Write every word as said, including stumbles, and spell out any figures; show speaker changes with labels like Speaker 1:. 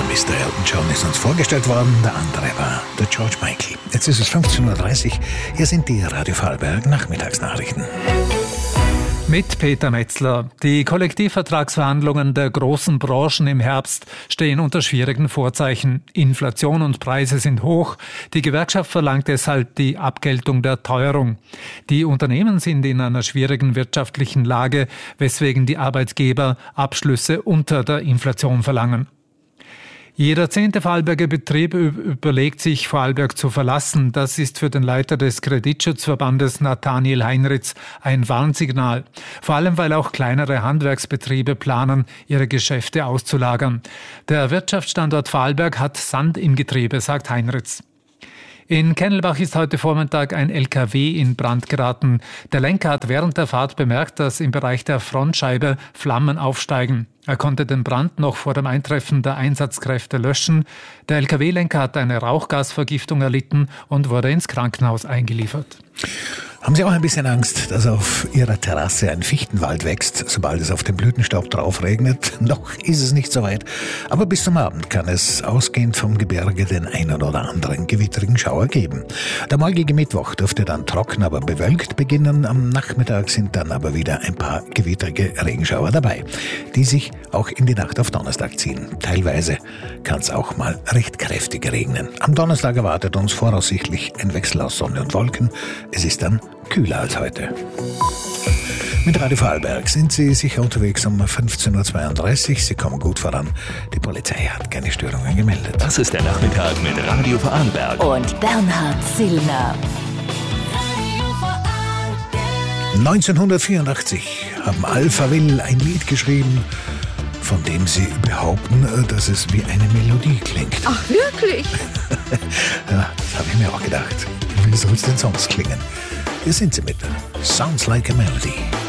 Speaker 1: Mister Elton John ist uns vorgestellt worden, der andere war der George Michael. Jetzt ist es fünfzehn Uhr dreißig, hier sind die Radio Vorarlberg Nachmittagsnachrichten.
Speaker 2: Mit Peter Metzler. Die Kollektivvertragsverhandlungen der großen Branchen im Herbst stehen unter schwierigen Vorzeichen. Inflation und Preise sind hoch. Die Gewerkschaft verlangt deshalb die Abgeltung der Teuerung. Die Unternehmen sind in einer schwierigen wirtschaftlichen Lage, weswegen die Arbeitgeber Abschlüsse unter der Inflation verlangen. Jeder zehnte Vorarlberger Betrieb überlegt sich, Vorarlberg zu verlassen. Das ist für den Leiter des Kreditschutzverbandes Nathaniel Heinritz ein Warnsignal. Vor allem, weil auch kleinere Handwerksbetriebe planen, ihre Geschäfte auszulagern. Der Wirtschaftsstandort Vorarlberg hat Sand im Getriebe, sagt Heinritz. In Kennelbach ist heute Vormittag ein L K W in Brand geraten. Der Lenker hat während der Fahrt bemerkt, dass im Bereich der Frontscheibe Flammen aufsteigen. Er konnte den Brand noch vor dem Eintreffen der Einsatzkräfte löschen. Der L K W-Lenker hat eine Rauchgasvergiftung erlitten und wurde ins Krankenhaus eingeliefert.
Speaker 1: Haben Sie auch ein bisschen Angst, dass auf Ihrer Terrasse ein Fichtenwald wächst, sobald es auf den Blütenstaub drauf regnet? Noch ist es nicht so weit. Aber bis zum Abend kann es ausgehend vom Gebirge den einen oder anderen gewittrigen Schauer geben. Der morgige Mittwoch dürfte dann trocken, aber bewölkt beginnen. Am Nachmittag sind dann aber wieder ein paar gewittrige Regenschauer dabei, die sich auch in die Nacht auf Donnerstag ziehen. Teilweise kann es auch mal recht kräftig regnen. Am Donnerstag erwartet uns voraussichtlich ein Wechsel aus Sonne und Wolken. Es ist dann kühler als heute. Mit Radio Vorarlberg sind Sie sicher unterwegs um fünfzehn Uhr zweiunddreißig. Sie kommen gut voran. Die Polizei hat keine Störungen gemeldet.
Speaker 3: Das ist der Nachmittag mit Radio Vorarlberg
Speaker 4: und Bernhard Zillner.
Speaker 1: neunzehnhundertvierundachtzig haben Alpha Will ein Lied geschrieben, von dem sie behaupten, dass es wie eine Melodie klingt.
Speaker 5: Ach, wirklich?
Speaker 1: Ja, das habe ich mir auch gedacht. Wie soll es denn sonst klingen? Hier sind sie mit Sounds Like a Melody.